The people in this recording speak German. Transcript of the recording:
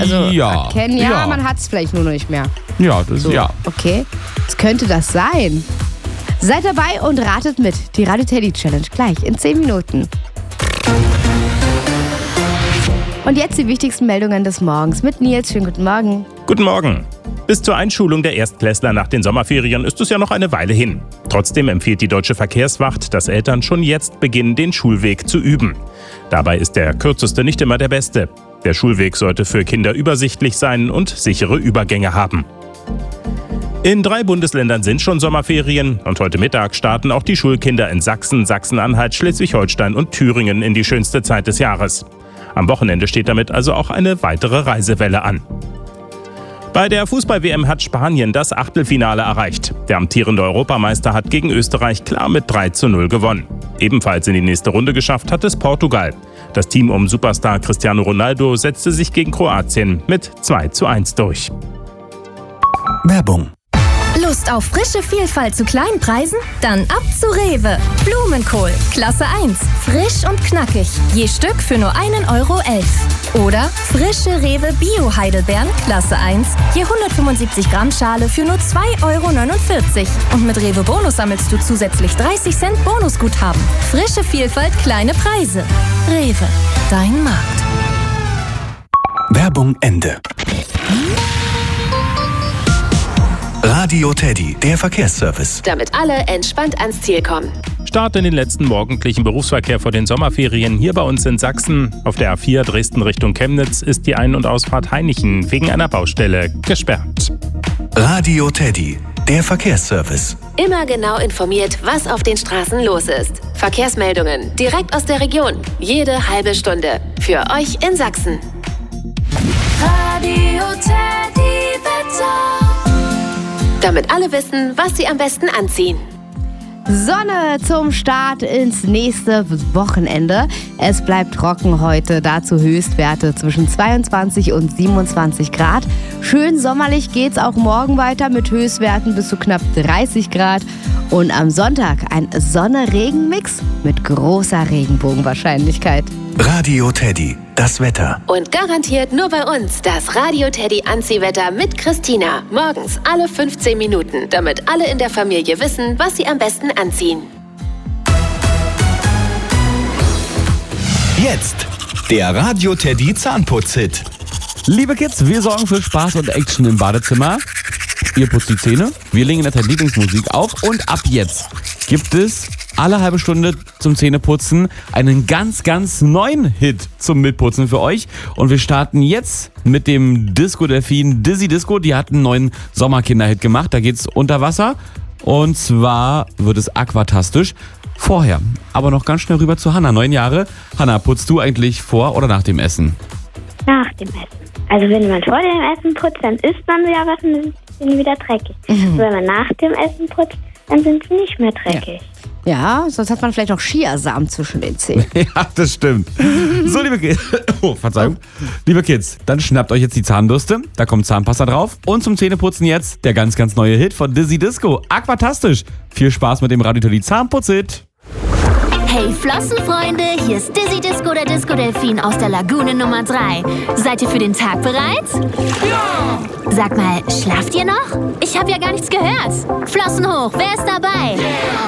Also Ja. erkennen, Ja. man hat es vielleicht nur noch nicht mehr. Ja, das So, ja. okay. Was könnte das sein? Seid dabei und ratet mit. Die Radio Teddy Challenge gleich in 10 Minuten. Und jetzt die wichtigsten Meldungen des Morgens mit Nils. Schönen guten Morgen. Guten Morgen. Bis zur Einschulung der Erstklässler nach den Sommerferien ist es ja noch eine Weile hin. Trotzdem empfiehlt die Deutsche Verkehrswacht, dass Eltern schon jetzt beginnen, den Schulweg zu üben. Dabei ist der kürzeste nicht immer der beste. Der Schulweg sollte für Kinder übersichtlich sein und sichere Übergänge haben. In 3 Bundesländern sind schon Sommerferien und heute Mittag starten auch die Schulkinder in Sachsen, Sachsen-Anhalt, Schleswig-Holstein und Thüringen in die schönste Zeit des Jahres. Am Wochenende steht damit also auch eine weitere Reisewelle an. Bei der Fußball-WM hat Spanien das Achtelfinale erreicht. Der amtierende Europameister hat gegen Österreich klar mit 3:0 gewonnen. Ebenfalls in die nächste Runde geschafft hat es Portugal. Das Team um Superstar Cristiano Ronaldo setzte sich gegen Kroatien mit 2:1 durch. Werbung. Lust auf frische Vielfalt zu kleinen Preisen? Dann ab zu Rewe. Blumenkohl, Klasse 1. Frisch und knackig. Je Stück für nur 1,11 €. Oder frische Rewe Bio-Heidelbeeren, Klasse 1. Je 175 Gramm Schale für nur 2,49 €. Und mit Rewe Bonus sammelst du zusätzlich 30 Cent Bonusguthaben. Frische Vielfalt, kleine Preise. Rewe, dein Markt. Werbung Ende. Radio Teddy, der Verkehrsservice. Damit alle entspannt ans Ziel kommen. Start in den letzten morgendlichen Berufsverkehr vor den Sommerferien hier bei uns in Sachsen. Auf der A4 Dresden Richtung Chemnitz ist die Ein- und Ausfahrt Hainichen wegen einer Baustelle gesperrt. Radio Teddy, der Verkehrsservice. Immer genau informiert, was auf den Straßen los ist. Verkehrsmeldungen direkt aus der Region. Jede halbe Stunde. Für euch in Sachsen. Radio Teddy Wetter. Damit alle wissen, was sie am besten anziehen. Sonne zum Start ins nächste Wochenende. Es bleibt trocken heute, dazu Höchstwerte zwischen 22 und 27 Grad. Schön sommerlich geht's auch morgen weiter mit Höchstwerten bis zu knapp 30 Grad. Und am Sonntag ein Sonne-Regen-Mix mit großer Regenbogenwahrscheinlichkeit. Radio Teddy, das Wetter. Und garantiert nur bei uns das Radio Teddy Anziehwetter mit Christina. Morgens alle 15 Minuten, damit alle in der Familie wissen, was sie am besten anziehen. Jetzt der Radio Teddy Zahnputz-Hit. Liebe Kids, wir sorgen für Spaß und Action im Badezimmer. Ihr putzt die Zähne, wir legen in der Lieblingsmusik auf und ab jetzt gibt es alle halbe Stunde zum Zähneputzen einen ganz, ganz neuen Hit zum Mitputzen für euch. Und wir starten jetzt mit dem Disco-Delfin Dizzy Disco. Die hat einen neuen Sommerkinder-Hit gemacht. Da geht's unter Wasser und zwar wird es aquatastisch. Vorher aber noch ganz schnell rüber zu Hanna, 9 Jahre. Hanna, putzt du eigentlich vor oder nach dem Essen? Nach dem Essen. Also wenn man vor dem Essen putzt, dann isst man ja was und dann sind sie wieder dreckig. Und wenn man nach dem Essen putzt, dann sind sie nicht mehr dreckig. Ja, sonst hat man vielleicht noch Chiasamen zwischen den Zähnen. Ja, das stimmt. So, liebe Kids, Verzeihung. Liebe Kids, dann schnappt euch jetzt die Zahnbürste, da kommt Zahnpasta drauf. Und zum Zähneputzen jetzt der ganz, ganz neue Hit von Dizzy Disco, Aquatastisch. Viel Spaß mit dem Radio Teddy Zahnputz-Hit. Hey Flossenfreunde, hier ist Dizzy Disco, der Disco-Delfin aus der Lagune Nummer 3. Seid ihr für den Tag bereit? Ja! Sag mal, schlaft ihr noch? Ich habe ja gar nichts gehört. Flossen hoch, wer ist dabei? Yeah.